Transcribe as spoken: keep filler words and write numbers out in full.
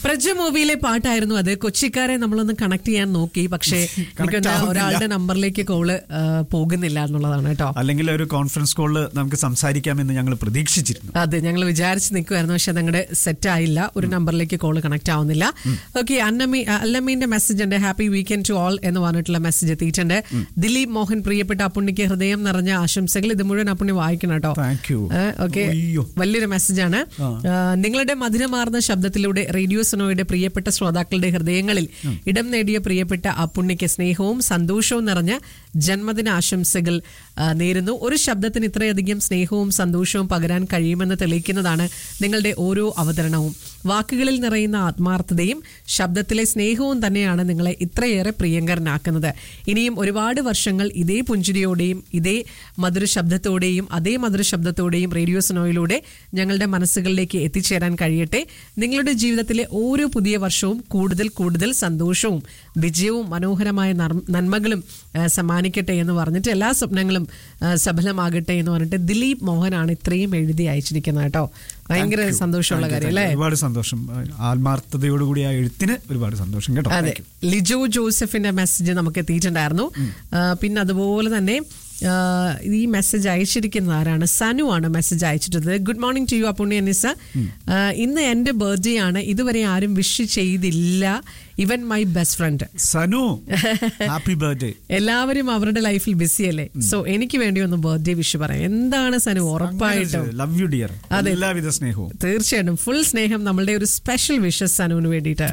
പ്രജ മൂവിയിലെ പാട്ടായിരുന്നു അത്. കൊച്ചിക്കാരെ നമ്മളൊന്ന് കണക്ട് ചെയ്യാൻ നോക്കി, പക്ഷേ ഒരാളുടെ നമ്പറിലേക്ക് കോള് പോകുന്നില്ല എന്നുള്ളതാണ് കേട്ടോ. അല്ലെങ്കിൽ ഒരു കോൺഫറൻസ് കോളിൽ നമുക്ക് സംസാരിക്കാമെന്ന് ഞങ്ങൾ പ്രതീക്ഷിച്ചിരുന്നു. അതെ, ഞങ്ങൾ വിചാരിച്ച് നിൽക്കുമായിരുന്നു, പക്ഷെ ഞങ്ങളുടെ സെറ്റ് ആയില്ല. ഒരു നമ്പറിലേക്ക് കോള് കണക്ട് ആവുന്നില്ല. ഓക്കെ, അന്നമി അല്ലമ്മീന്റെ മെസ്സേജ് ഉണ്ട്. ഹാപ്പി വീക്കെൻഡ് ടു ഓൾ എന്ന് പറഞ്ഞിട്ടുള്ള മെസ്സേജ് എത്തിയിട്ടുണ്ട്. ദിലീപ് മോഹൻ, പ്രിയപ്പെട്ട അപ്പുണ്ണിക്ക് ഹൃദയം നിറഞ്ഞ ആശംസകൾ. ഇത് മുഴുവൻ അപ്പുണ്ണി വായിക്കണം കേട്ടോ. ഓക്കെ, വലിയൊരു മെസ്സേജാണ്. നിങ്ങളുടെ മധുരമാർന്ന ശബ്ദത്തിലൂടെ റേഡിയോ സനോയുടെ പ്രിയപ്പെട്ട ശ്രോതാക്കളുടെ ഹൃദയങ്ങളിൽ ഇടം നേടിയ പ്രിയപ്പെട്ട അപ്പുണ്ണിക്ക് സ്നേഹവും സന്തോഷവും നിറഞ്ഞ ജന്മദിന ആശംസകൾ നേരുന്നു. ഒരു ശബ്ദത്തിന് ഇത്രയധികം സ്നേഹവും സന്തോഷവും പകരാൻ കഴിയുമെന്ന് തെളിയിക്കുന്നതാണ് നിങ്ങളുടെ ഓരോ അവതരണവും. വാക്കുകളിൽ നിറയുന്ന ആത്മാർത്ഥതയും ശബ്ദത്തിലെ സ്നേഹവും തന്നെയാണ് നിങ്ങളെ ഇത്രയേറെ പ്രിയങ്കരനാക്കുന്നത്. ഇനിയും ഒരുപാട് വർഷങ്ങൾ ഇതേ പുഞ്ചിരിയോടെയും ഇതേ മധുര ശബ്ദത്തോടെയും അതേ മധുര ശബ്ദത്തോടെയും റേഡിയോ സനോയിലൂടെ ഞങ്ങളുടെ മനസ്സുകളിലേക്ക് എത്തിച്ചേരാൻ കഴിയട്ടെ. നിങ്ങളുടെ ജീവിതത്തിലെ ഓരോ പുതിയ വർഷവും കൂടുതൽ കൂടുതൽ സന്തോഷവും വിജയവും മനോഹരമായ നന്മകളും സമ്മാനിക്കട്ടെ എന്ന് പറഞ്ഞിട്ട് എല്ലാ സ്വപ്നങ്ങളും സഫലമാകട്ടെ എന്ന് പറഞ്ഞിട്ട് ദിലീപ് മോഹനാണ് ഇത്രയും എഴുതി അയച്ചിരിക്കുന്നത് കേട്ടോ. ഭയങ്കര സന്തോഷമുള്ള കാര്യം അല്ലേ? ഒരുപാട് സന്തോഷം. ആത്മാർത്ഥതയോടുകൂടി ആ എഴുത്തിന് ഒരുപാട് സന്തോഷം കേട്ടോ. അതെ, ലിജോ ജോസഫിന്റെ മെസ്സേജ് നമുക്ക് എത്തിയിട്ടുണ്ടായിരുന്നു. പിന്നെ അതുപോലെ തന്നെ ഈ മെസ്സേജ് അയച്ചിരിക്കുന്ന ആരാണ്? സനു ആണ് message അയച്ചിട്ടുള്ളത്. Good morning to you Appunni Anisa. ഇന്ന് എന്റെ ബർത്ത്ഡേ ആണ്. ഇതുവരെ ആരും വിഷ് ചെയ്തില്ല, ഇവൻ my best friend Sanu. Happy birthday. എല്ലാവരും അവരുടെ ലൈഫിൽ ബിസി അല്ലേ, സോ എനിക്ക് വേണ്ടി ഒന്ന് ബർത്ത്ഡേ വിഷ് പറയാം. എന്താണ് സനു? ഉറപ്പായിട്ടും ലവ് യു ഡിയർ. എല്ലാവിധ സ്നേഹവും. തീർച്ചയായിട്ടും ഫുൾ സ്നേഹം. നമ്മളുടെ ഒരു സ്പെഷ്യൽ വിഷസ് സനുവിന് വേണ്ടിയിട്ട്.